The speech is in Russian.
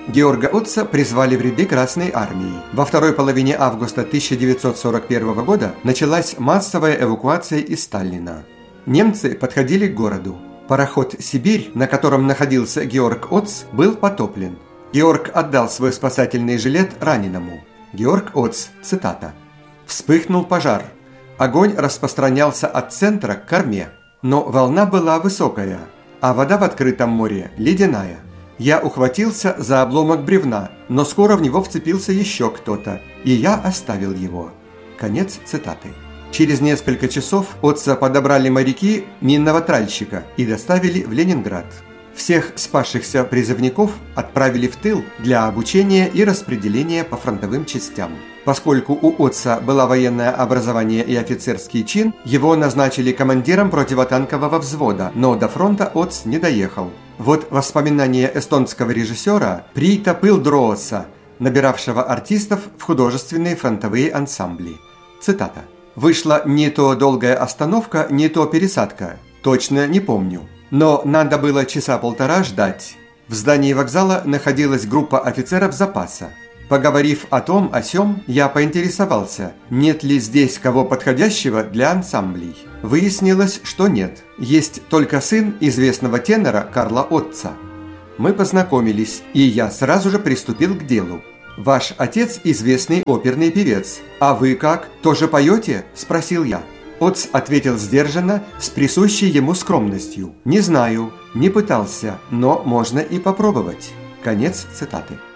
Георга Отца призвали в ряды Красной армии. Во второй половине августа 1941 года началась массовая эвакуация из Сталина. Немцы подходили к городу. Пароход «Сибирь», на котором находился Георг Отц, был потоплен. Георг отдал свой спасательный жилет раненому. Георг Отц, цитата: «Вспыхнул пожар. Огонь распространялся от центра к корме, но волна была высокая, а вода в открытом море ледяная. Я ухватился за обломок бревна, но скоро в него вцепился еще кто-то, и я оставил его». Конец цитаты. Через несколько часов Отца подобрали моряки минного тральщика и доставили в Ленинград. Всех спасшихся призывников отправили в тыл для обучения и распределения по фронтовым частям. Поскольку у Отца было военное образование и офицерский чин, его назначили командиром противотанкового взвода, но до фронта Отц не доехал. Вот воспоминания эстонского режиссера Приита Пылдрооса, набиравшего артистов в художественные фронтовые ансамбли. Цитата: «Вышла не то долгая остановка, не то пересадка. Точно не помню. Но надо было часа полтора ждать. В здании вокзала находилась группа офицеров запаса. Поговорив о том, о сём, я поинтересовался, нет ли здесь кого подходящего для ансамблей. Выяснилось, что нет. Есть только сын известного тенора Карла Отца. Мы познакомились, и я сразу же приступил к делу. Ваш отец известный оперный певец. А вы как, тоже поете? – спросил я. Отц ответил сдержанно, с присущей ему скромностью. Не знаю, не пытался, но можно и попробовать. Конец цитаты.